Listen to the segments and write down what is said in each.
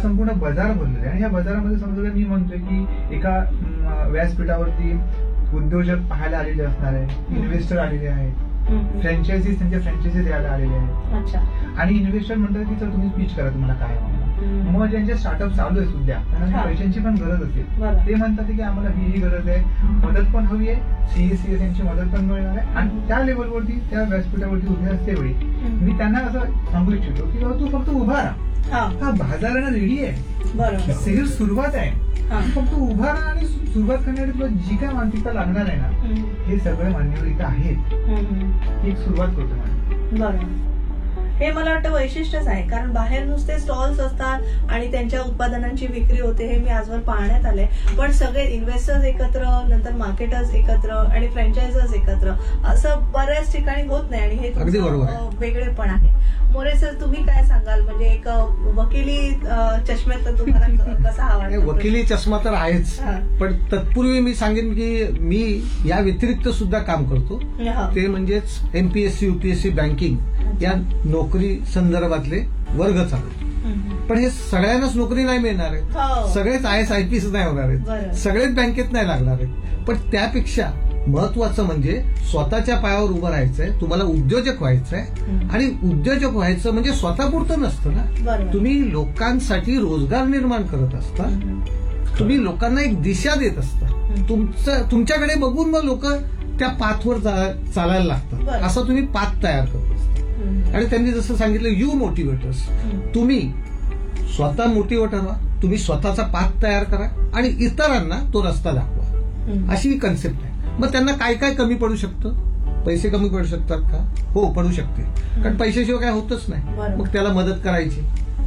संपूर्ण बाजार भरलेला आहे आणि ह्या बाजारामध्ये समजा मी म्हणतोय की एका व्यासपीठावरती उद्योजक पाहायला आलेले असणार आहे, इन्व्हेस्टर आलेले आहेत, फ्रँचायझीज त्यांच्या फ्रँचायझी द्यायला आलेले आहेत आणि इन्व्हेस्टर म्हणतात की सर तुम्ही पिच करा तुम्हाला काय आहे. मग ज्यांचे स्टार्टअप चालू आहे सध्या त्यांना पैशांची पण गरज असेल, ते म्हणतात की आम्हाला ही गरज आहे, मदत पण हवी आहे, सीएससी त्यांची मदत पण मिळणार आहे आणि त्या लेवलवरती त्या व्यासपीठावरती उभे असते वेळी मी त्यांना असं सांगू इच्छितो की बाबा तू फक्त उभा राहा, हा बाजाराला रेडी आहे, सेल सुरुवात आहे, फक्त उभा राहा आणि सुरुवात करण्यासाठी तुला जी काय मानसिकता लागणार आहे ना हे सगळे मान्यवर इथं आहेत, एक सुरुवात करतो. बरोबर. हे मला वाटतं वैशिष्ट्यच आहे, कारण बाहेर नुसते स्टॉल्स असतात आणि त्यांच्या उत्पादनांची विक्री होते हे मी आजवर पाहण्यात आलंय. पण सगळे इन्व्हेस्टर्स एकत्र, नंतर मार्केटर्स एकत्र आणि फ्रँचायझर्स एकत्र असं बऱ्याच ठिकाणी होत नाही आणि हे वेगळे पण आहे. मोरे सर तुम्ही काय सांगाल, म्हणजे एक वकिली चष्म्यात तुम्हाला कसा हवा? वकिली चष्मा तर आहेच, पण तत्पूर्वी मी सांगेन की मी या व्यतिरिक्त सुद्धा काम करतो, ते म्हणजेच एमपीएससी युपीएससी बँकिंग या नोकरी संदर्भातले वर्ग चालू. पण हे सगळ्यांनाच नोकरी नाही मिळणार आहे, सगळेच IAS IPS नाही होणार आहेत, सगळेच बँकेत नाही लागणार आहेत. पण त्यापेक्षा महत्वाचं म्हणजे स्वतःच्या पायावर उभं राहायचंय, तुम्हाला उद्योजक व्हायचंय आणि उद्योजक व्हायचं म्हणजे स्वतःपुरतं नसतं ना, तुम्ही लोकांसाठी रोजगार निर्माण करत असता, तुम्ही लोकांना एक दिशा देत असता, तुमच्याकडे बघून मग लोक त्या पाथवर चालायला लागतात, असं तुम्ही पाथ तयार करत असता. आणि त्यांनी जसं सांगितलं यू मोटिवेटर्स, तुम्ही स्वतः मोटिवेटर व्हा, तुम्ही स्वतःचा पाथ तयार करा आणि इतरांना तो रस्ता दाखवा, अशी ही कन्सेप्ट आहे. मग त्यांना काय काय कमी पडू शकतं? पैसे कमी पडू शकतात का? हो पडू शकते, कारण पैशाशिवाय काय होतच नाही, मग त्याला मदत करायची.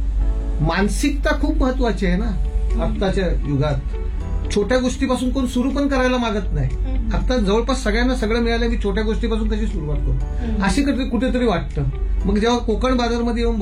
मानसिकता खूप महत्वाची आहे ना आत्ताच्या युगात. छोट्या गोष्टीपासून कोण सुरू पण करायला मागत नाही. आता जवळपास सगळ्यांना सगळं मिळालं, मी छोट्या गोष्टीपासून कशी सुरुवात करू अशी कुठेतरी वाटतं. मग जेव्हा कोकण बाजारमध्ये येऊन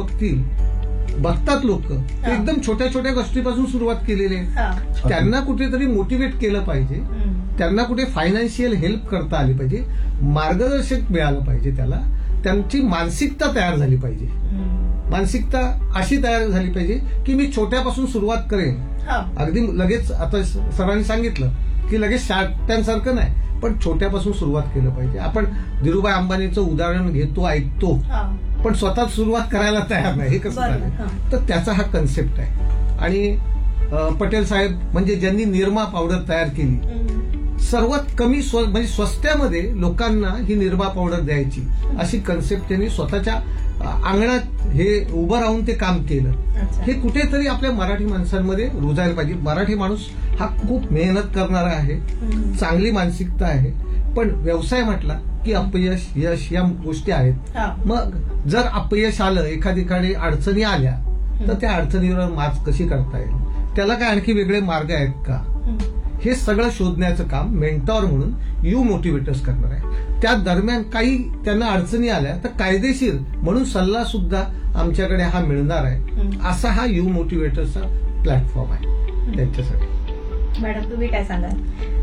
बघतात लोक एकदम छोट्या छोट्या गोष्टीपासून सुरुवात केलेली आहे, त्यांना कुठेतरी मोटिवेट केलं पाहिजे, त्यांना कुठे फायनान्शियल हेल्प करता आली पाहिजे, मार्गदर्शक मिळालं पाहिजे, त्याला त्यांची मानसिकता तयार झाली पाहिजे. मानसिकता अशी तयार झाली पाहिजे की मी छोट्यापासून सुरुवात करेन, अगदी लगेच आता सरांनी सांगितलं की लगेच शार्क टँक सारखं नाही, पण छोट्यापासून सुरुवात केलं पाहिजे. आपण धीरूभाई अंबानीचं उदाहरण घेतो, ऐकतो, पण स्वतः सुरुवात करायला तयार नाही, हे कसं झालं? तर त्याचा हा कन्सेप्ट आहे. आणि पटेल साहेब म्हणजे ज्यांनी निरमा पावडर तयार केली, सर्वात कमी म्हणजे स्वस्त्यामध्ये लोकांना ही निरमा पावडर द्यायची अशी कन्सेप्ट त्यांनी स्वतःच्या अंगणात हे उभं राहून ते काम केलं. हे कुठेतरी आपल्या मराठी माणसांमध्ये रुजायला पाहिजे. मराठी माणूस हा खूप मेहनत करणारा आहे, चांगली मानसिकता आहे, पण व्यवसाय म्हटला की अपयश यश या गोष्टी आहेत. मग जर अपयश आलं, एखादीकडे अडचणी आल्या, तर त्या अडचणीवर मात कशी करता येईल, त्याला काय आणखी वेगळे मार्ग आहेत का, हे सगळं शोधण्याचं काम मेंटॉर म्हणून यू मोटिवेटर्स करणार आहे. त्या दरम्यान काही त्यांना अडचणी आल्या तर कायदेशीर म्हणून सल्ला सुद्धा आमच्याकडे हा मिळणार आहे. असा हा यू मोटिवेटर्सचा प्लॅटफॉर्म आहे त्यांच्यासाठी. मॅडम तुम्ही काय सांगाल?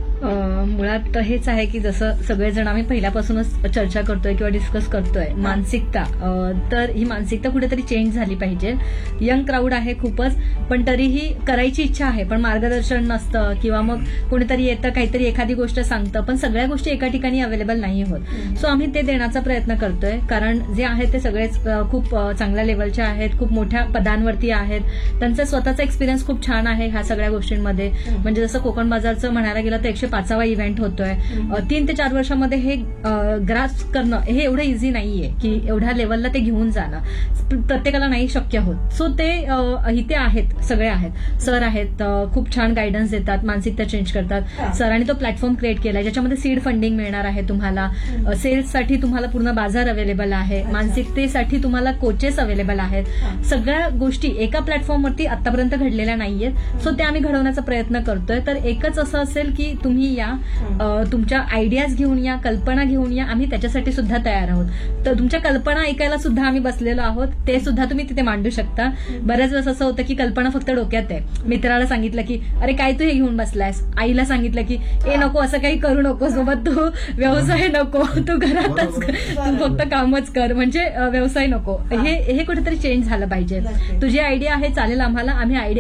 मुळात हेच आहे की जसं सगळेजण आम्ही पहिल्यापासूनच चर्चा करतोय किंवा डिस्कस करतोय मानसिकता, तर ही मानसिकता कुठेतरी चेंज झाली पाहिजे. यंग क्राऊड आहे खूपच, पण तरीही करायची इच्छा आहे, पण मार्गदर्शन नसतं किंवा मग कोणीतरी येतं काहीतरी एखादी गोष्ट सांगतं, पण सगळ्या गोष्टी एका ठिकाणी अवेलेबल नाही होत. सो आम्ही ते देण्याचा प्रयत्न करतोय, कारण जे आहेत ते सगळेच खूप चांगल्या लेवलचे आहेत, खूप मोठ्या पदांवरती आहेत, त्यांचा स्वतःचा एक्सपिरियन्स खूप छान आहे ह्या सगळ्या गोष्टींमध्ये. म्हणजे जसं कोकण बाजारचं म्हणायला गेलं तर 105वा इव्हेंट होतोय. 3 ते 4 वर्षामध्ये हे ग्रास्प करणं हे एवढं इझी नाहीये की एवढ्या लेवलला ते घेऊन जाणं प्रत्येकाला नाही शक्य होत. सो ते इथे आहेत, सगळे आहेत, सर आहेत, खूप छान गायडन्स देतात, मानसिकता चेंज करतात. सरांनी तो प्लॅटफॉर्म क्रिएट केलाय ज्याच्यामध्ये सीड फंडिंग मिळणार आहे तुम्हाला, सेल्ससाठी तुम्हाला पूर्ण बाजार अवेलेबल आहे, मानसिकतेसाठी तुम्हाला कोचेस अवेलेबल आहेत. सगळ्या गोष्टी एका प्लॅटफॉर्मवरती आतापर्यंत घडलेल्या नाहीयेत. सो ते आम्ही घडवण्याचा प्रयत्न करतोय. तर एकच असं असेल की तुम्ही या तुमच्या आयडियाज घेऊन या, कल्पना घेऊन या, आम्ही त्याच्यासाठी सुद्धा तयार आहोत. तर तुमच्या कल्पना ऐकायला सुद्धा आम्ही बसलेलो आहोत, ते सुद्धा तुम्ही तिथे मांडू शकता. बऱ्याच वेळेस असं होतं की कल्पना फक्त डोक्यात आहे, मित्राला सांगितलं की अरे काय तू हे घेऊन बसलायस, आईला सांगितलं की ए नको असं काही करू नको, सोबत तू व्यवसाय नको, तू घरातच तू फक्त कामच कर, म्हणजे व्यवसाय नको. हे कुठेतरी चेंज झालं पाहिजे. तुझी आयडिया आहे चालेल आम्हाला, आम्ही आयडिया